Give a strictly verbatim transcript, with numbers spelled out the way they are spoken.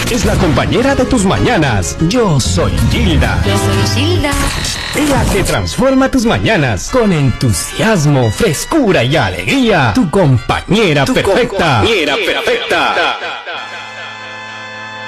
es la compañera de tus mañanas. Yo soy Gilda. Yo soy Gilda. La que transforma tus mañanas con entusiasmo, frescura y alegría. Tu compañera Tu perfecta. compañera perfecta.